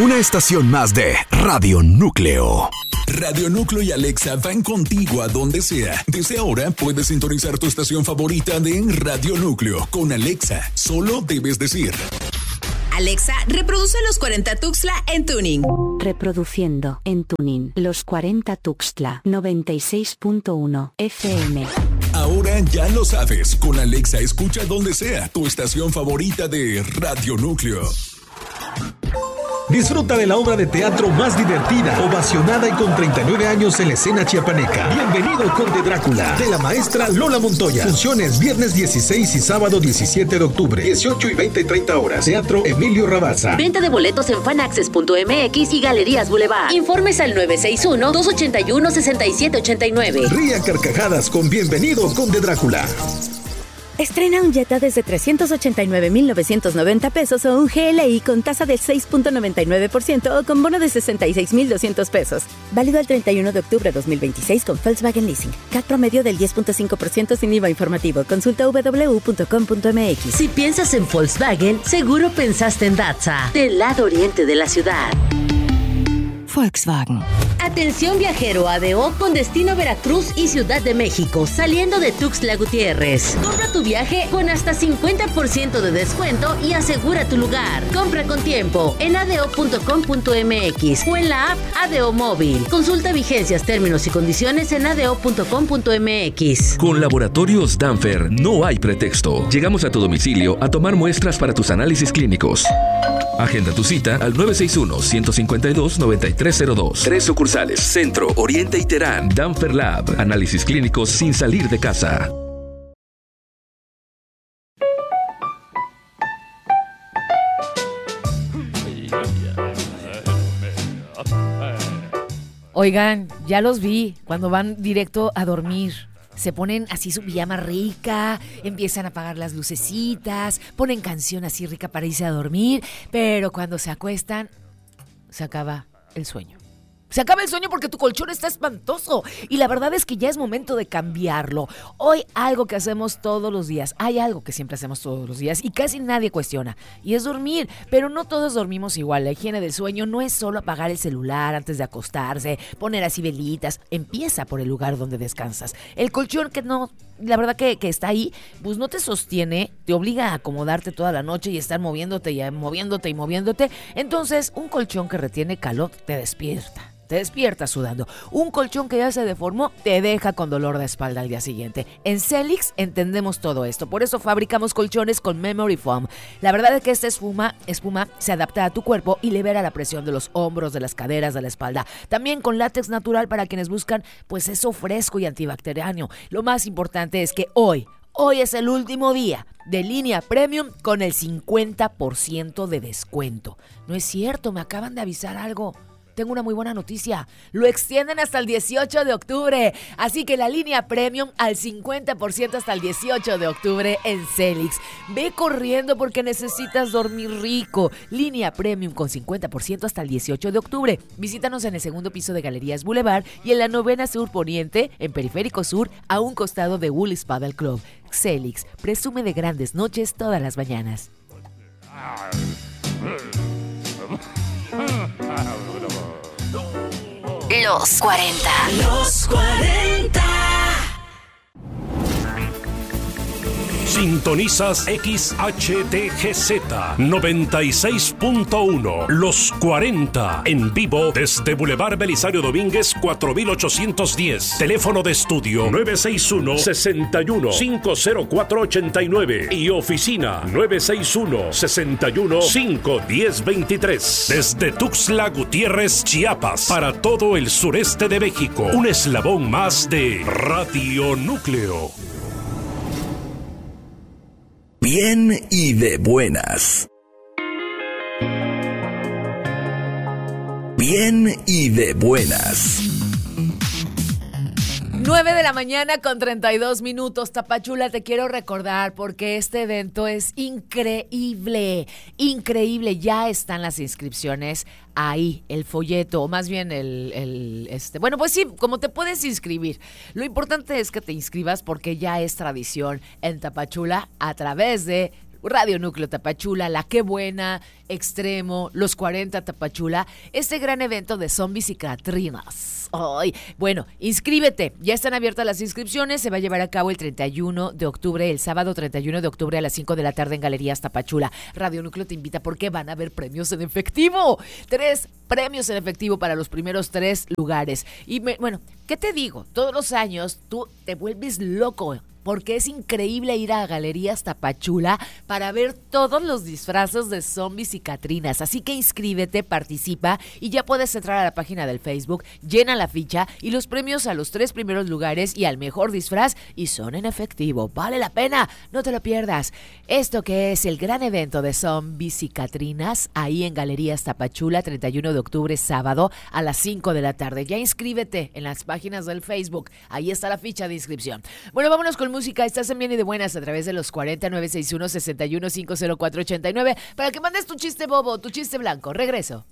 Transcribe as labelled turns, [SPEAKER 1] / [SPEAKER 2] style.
[SPEAKER 1] Una estación más de Radio Núcleo.
[SPEAKER 2] Radio Núcleo y Alexa van contigo a donde sea. Desde ahora puedes sintonizar tu estación favorita de Radio Núcleo con Alexa. Solo debes decir:
[SPEAKER 3] Alexa, reproduce Los 40 Tuxtla en tuning.
[SPEAKER 4] Reproduciendo en tuning Los 40 Tuxtla 96.1 FM.
[SPEAKER 2] Ahora ya lo sabes. Con Alexa escucha donde sea tu estación favorita de Radio Núcleo.
[SPEAKER 5] Disfruta de la obra de teatro más divertida, ovacionada y con 39 años en la escena chiapaneca. Bienvenido, Conde Drácula, de la maestra Lola Montoya. Funciones viernes 16 y sábado 17 de octubre, 18 y 20 y 30 horas. Teatro Emilio Rabasa.
[SPEAKER 6] Venta de boletos en fanaccess.mx y Galerías Boulevard. Informes al 961-281-6789.
[SPEAKER 5] Ría carcajadas con Bienvenido, Conde Drácula.
[SPEAKER 7] Estrena un Jetta desde 389,990 pesos o un GLI con tasa del 6.99% o con bono de 66,200 pesos. Válido al 31 de octubre de 2026 con Volkswagen Leasing. CAT promedio del 10.5% sin IVA informativo. Consulta www.com.mx.
[SPEAKER 6] Si piensas en Volkswagen, seguro pensaste en Datsa, del lado oriente de la ciudad.
[SPEAKER 7] Volkswagen.
[SPEAKER 6] Atención viajero ADO con destino Veracruz y Ciudad de México, saliendo de Tuxtla Gutiérrez. Compra tu viaje con hasta 50% de descuento y asegura tu lugar. Compra con tiempo en ado.com.mx o en la app ADO Móvil. Consulta vigencias, términos y condiciones en ado.com.mx.
[SPEAKER 8] Con Laboratorios Danfer no hay pretexto. Llegamos a tu domicilio a tomar muestras para tus análisis clínicos. Agenda tu cita al 961-152-9302. 3 sucursales: Centro, Oriente y Terán. Danfer Lab. Análisis clínicos sin salir de casa.
[SPEAKER 9] Oigan, ya los vi cuando van directo a dormir. Se ponen así su pijama rica, empiezan a apagar las lucecitas, ponen canción así rica para irse a dormir, pero cuando se acuestan, se acaba el sueño. Se acaba el sueño porque tu colchón está espantoso y la verdad es que ya es momento de cambiarlo. Hoy algo que hacemos todos los días, hay algo que siempre hacemos todos los días y casi nadie cuestiona, y es dormir, pero no todos dormimos igual. La higiene del sueño no es solo apagar el celular antes de acostarse, poner así velitas, empieza por el lugar donde descansas. El colchón que no, la verdad que está ahí, pues no te sostiene, te obliga a acomodarte toda la noche y estar moviéndote y moviéndote. Entonces, un colchón que retiene calor te despierta. Te despiertas sudando. Un colchón que ya se deformó te deja con dolor de espalda al día siguiente. En Celix entendemos todo esto. Por eso fabricamos colchones con Memory Foam. La verdad es que esta espuma se adapta a tu cuerpo y libera la presión de los hombros, de las caderas, de la espalda. También con látex natural para quienes buscan pues eso fresco y antibacteriano. Lo más importante es que hoy es el último día de línea premium con el 50% de descuento. No es cierto, me acaban de avisar algo. Tengo una muy buena noticia. Lo extienden hasta el 18 de octubre. Así que la línea premium al 50% hasta el 18 de octubre en Celix. Ve corriendo porque necesitas dormir rico. Línea premium con 50% hasta el 18 de octubre. Visítanos en el segundo piso de Galerías Boulevard y en la 9ª Sur Poniente, en Periférico Sur, a un costado de Woolies Paddle Club. Celix presume de grandes noches todas las mañanas.
[SPEAKER 4] Los 40.
[SPEAKER 3] Los 40.
[SPEAKER 10] Sintonizas XHTGZ 96.1 Los 40 en vivo desde Boulevard Belisario Domínguez 4810. Teléfono de estudio 961-61-50489 y oficina 961-61-51023. Desde Tuxtla Gutiérrez, Chiapas, para todo el sureste de México. Un eslabón más de Radio Núcleo.
[SPEAKER 1] Bien y de buenas. Bien y de buenas.
[SPEAKER 9] 9 de la mañana con 32 minutos. Tapachula, te quiero recordar porque este evento es increíble. Increíble. Ya están las inscripciones ahí, el folleto, o más bien bueno, pues sí, como te puedes inscribir. Lo importante es que te inscribas porque ya es tradición en Tapachula a través de Radio Núcleo Tapachula, La Qué Buena, Extremo, Los 40 Tapachula, este gran evento de zombies y catrinas. Ay, bueno, inscríbete, ya están abiertas las inscripciones, se va a llevar a cabo el 31 de octubre, el sábado 31 de octubre a las 5 de la tarde en Galerías Tapachula. Radio Núcleo te invita porque van a haber premios en efectivo, 3 premios en efectivo para los primeros 3 lugares. Y bueno, ¿qué te digo? Todos los años tú te vuelves loco, porque es increíble ir a Galerías Tapachula para ver todos los disfraces de zombies y catrinas. Así que inscríbete, participa y ya puedes entrar a la página del Facebook, llena la ficha y los premios a los 3 primeros lugares y al mejor disfraz y son en efectivo. Vale la pena, no te lo pierdas. Esto que es el gran evento de zombies y catrinas ahí en Galerías Tapachula, 31 de octubre, sábado a las 5 de la tarde. Ya inscríbete en las páginas del Facebook, ahí está la ficha de inscripción. Bueno, vámonos con música, estás en Bien y de Buenas a través de los 4961-61-50489 para que mandes tu chiste bobo, tu chiste blanco. Regreso.